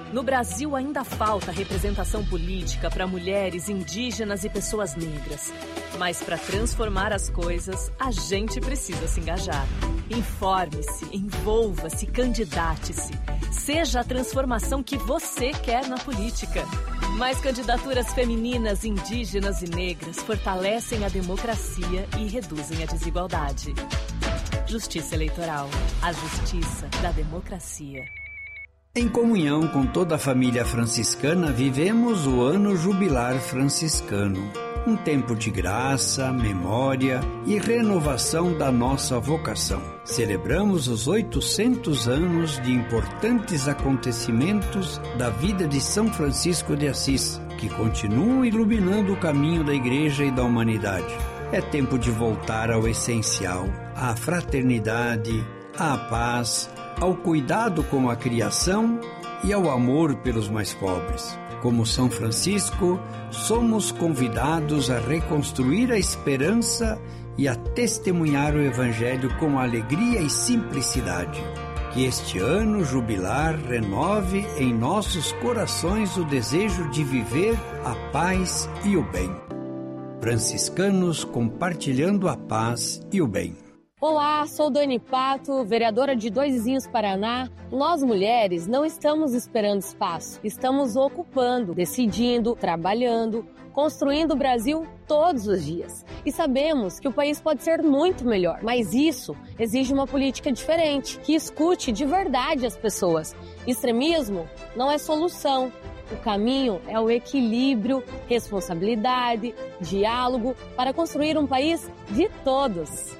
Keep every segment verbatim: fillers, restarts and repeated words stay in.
No Brasil ainda falta representação política para mulheres, indígenas e pessoas negras. Mas para transformar as coisas, a gente precisa se engajar. Informe-se, envolva-se, candidate-se. Seja a transformação que você quer na política. Mais candidaturas femininas, indígenas e negras fortalecem a democracia e reduzem a desigualdade. Justiça Eleitoral. A justiça da democracia. Em comunhão com toda a família franciscana, vivemos o Ano Jubilar Franciscano. Um tempo de graça, memória e renovação da nossa vocação. Celebramos os oitocentos anos de importantes acontecimentos da vida de São Francisco de Assis, que continuam iluminando o caminho da Igreja e da humanidade. É tempo de voltar ao essencial, à fraternidade, à paz, ao cuidado com a criação e ao amor pelos mais pobres. Como São Francisco, somos convidados a reconstruir a esperança e a testemunhar o Evangelho com alegria e simplicidade. Que este ano jubilar renove em nossos corações o desejo de viver a paz e o bem. Franciscanos compartilhando a paz e o bem. Olá, sou Dani Pato, vereadora de Dois Vizinhos, Paraná. Nós mulheres não estamos esperando espaço, estamos ocupando, decidindo, trabalhando, construindo o Brasil todos os dias. E sabemos que o país pode ser muito melhor, mas isso exige uma política diferente, que escute de verdade as pessoas. Extremismo não é solução. O caminho é o equilíbrio, responsabilidade, diálogo para construir um país de todos.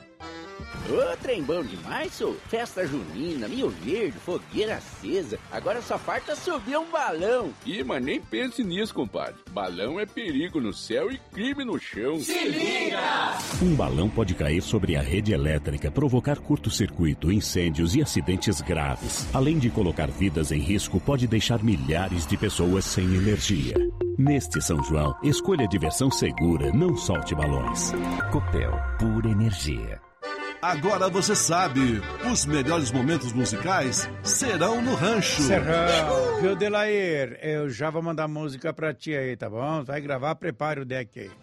Ô, trem bom demais, sou. Festa junina, Rio Verde, fogueira acesa. Agora só falta subir um balão. Ih, mas nem pense nisso, compadre. Balão é perigo no céu e crime no chão. Se liga! Um balão pode cair sobre a rede elétrica, provocar curto-circuito, incêndios e acidentes graves. Além de colocar vidas em risco, pode deixar milhares de pessoas sem energia. Neste São João, escolha diversão segura, não solte balões. Copel, pura energia. Agora você sabe, os melhores momentos musicais serão no Rancho. Serrão, viu, Delair? Eu já vou mandar música pra ti aí, tá bom? Vai gravar, prepare o deck aí.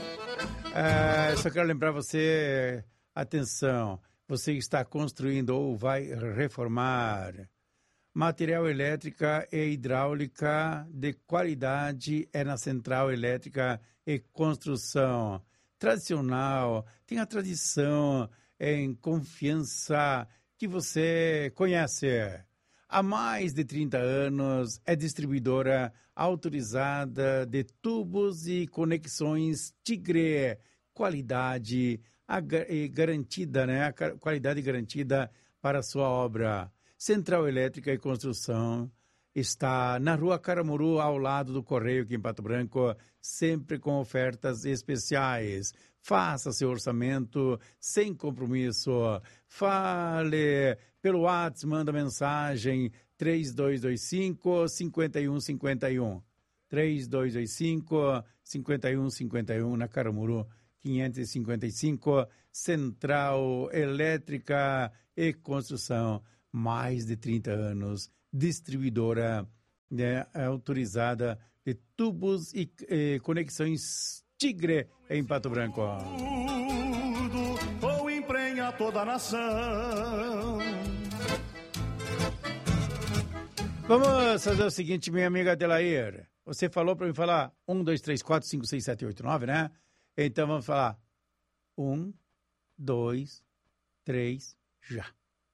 É, só quero lembrar você, atenção, você está construindo ou vai reformar material elétrica e hidráulica de qualidade é na Central Elétrica e Construção. Tradicional, tem a tradição em confiança que você conhece. Há mais de trinta anos, é distribuidora autorizada de tubos e conexões Tigre. Qualidade garantida, né? Qualidade garantida para a sua obra. Central Elétrica e Construção está na Rua Caramuru, ao lado do Correio, aqui em Pato Branco, sempre com ofertas especiais. Faça seu orçamento sem compromisso. Fale pelo WhatsApp, manda mensagem três dois dois cinco, cinco um cinco um. três dois dois cinco, cinco um cinco um, na Caramuru quinhentos e cinquenta e cinco, Central Elétrica e Construção. Mais de trinta anos, distribuidora, né, autorizada de tubos e eh, conexões Tigre em Pato Branco. Tudo ou emprenha toda a nação. Vamos fazer o seguinte, minha amiga Adelair. Você falou para mim falar um, dois, três, quatro, cinco, seis, sete, oito, nove, né? Então vamos falar um, dois, três, já.